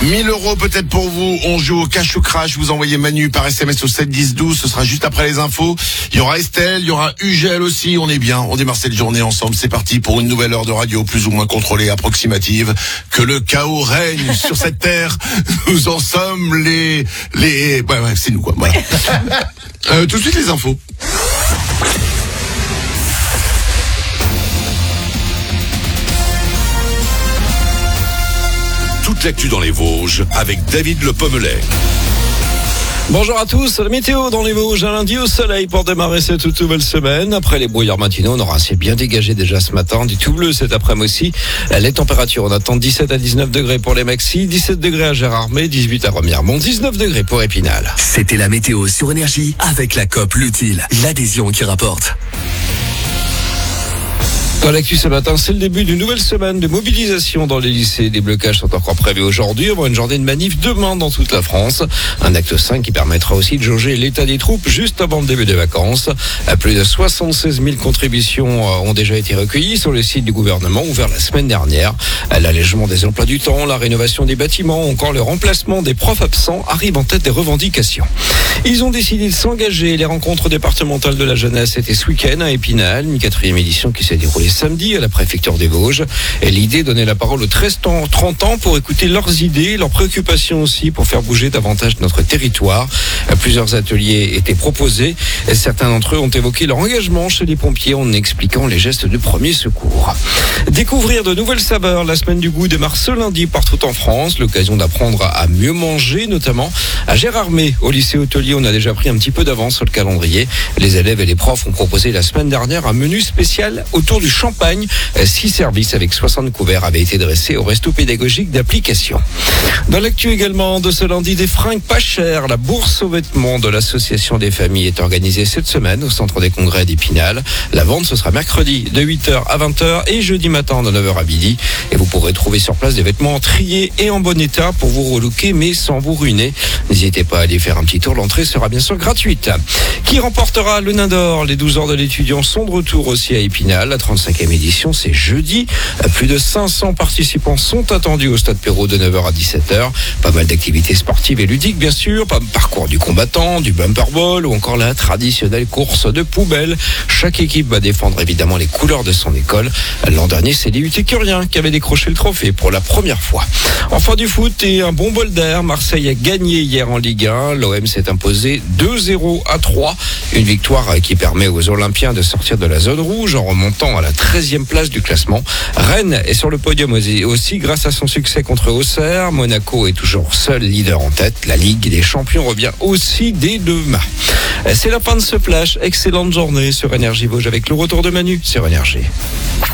1000 € peut-être pour vous. On joue au cash ou crash. Vous envoyez Manu par SMS au 7 10 12. Ce sera juste après les infos. Il y aura Estelle, il y aura Ugel aussi. On est bien. On démarre cette journée ensemble. C'est parti pour une nouvelle heure de radio plus ou moins contrôlée, approximative. Que le chaos règne sur cette terre. Nous en sommes les... Ouais, c'est nous quoi. Voilà. Tout de suite les infos. Toute l'actu dans les Vosges avec David Le Pommelet. Bonjour à tous, la météo dans les Vosges, un lundi au soleil pour démarrer cette toute nouvelle semaine. Après les brouillards matinaux, on aura un ciel bien dégagé déjà ce matin, du tout bleu cet après-midi aussi. Les températures, on attend 17 à 19 degrés pour les maxis, 17 degrés à Gérardmer, 18 à Remiremont, 19 degrés pour Épinal. C'était la météo sur Énergie avec la COP L'Utile, l'adhésion qui rapporte. Dans l'actu ce matin, c'est le début d'une nouvelle semaine de mobilisation dans les lycées. Des blocages sont encore prévus aujourd'hui. On va une journée de manif demain dans toute la France. Un acte 5 qui permettra aussi de jauger l'état des troupes juste avant le début des vacances. Plus de 76 000 contributions ont déjà été recueillies sur le site du gouvernement ouvert la semaine dernière. L'allègement des emplois du temps, la rénovation des bâtiments, encore le remplacement des profs absents arrivent en tête des revendications. Ils ont décidé de s'engager. Les rencontres départementales de la jeunesse étaient ce week-end à Épinal, une 4e édition qui s'est déroulée samedi à la préfecture des Vosges. Et l'idée, donner la parole aux 13-30 ans pour écouter leurs idées, leurs préoccupations aussi, pour faire bouger davantage notre territoire. Plusieurs ateliers étaient proposés et certains d'entre eux ont évoqué leur engagement chez les pompiers en expliquant les gestes de premier secours. Découvrir de nouvelles saveurs. La semaine du goût démarre ce lundi partout en France. L'occasion d'apprendre à mieux manger, notamment à Gérardmer. Au lycée hôtelier, on a déjà pris un petit peu d'avance sur le calendrier. Les élèves et les profs ont proposé la semaine dernière un menu spécial autour du champagne. 6 services avec 60 couverts avaient été dressés au resto pédagogique d'application. Dans l'actu également de ce lundi, des fringues pas chères. La bourse aux vêtements de l'association des familles est organisée cette semaine au centre des congrès d'Épinal. La vente, ce sera mercredi de 8h à 20h et jeudi matin de 9h à midi. Et vous pourrez trouver sur place des vêtements triés et en bon état pour vous relooker mais sans vous ruiner. N'hésitez pas à aller faire un petit tour. L'entrée sera bien sûr gratuite. Qui remportera le Nain d'Or? Les 12 heures de l'étudiant sont de retour aussi à Épinal. La 35e édition, c'est jeudi. Plus de 500 participants sont attendus au stade Perrault de 9h à 17h. Pas mal d'activités sportives et ludiques, bien sûr. Parcours du combattant, du bumper ball ou encore la traditionnelle course de poubelle. Chaque équipe va défendre évidemment les couleurs de son école. L'an dernier, c'est les Utécuriens qui avaient décroché le trophée pour la première fois. Enfin du foot et un bon bol d'air. Marseille a gagné hier en Ligue 1. L'OM s'est imposé 2-0 à 3. Une victoire qui permet aux Olympiens de sortir de la zone rouge en remontant à la 13e place du classement. Rennes est sur le podium aussi grâce à son succès contre Auxerre. Monaco est toujours seul leader en tête. La Ligue des Champions revient aussi dès demain. C'est la fin de ce flash. Excellente journée sur Énergie Vosges avec le retour de Manu sur Énergie.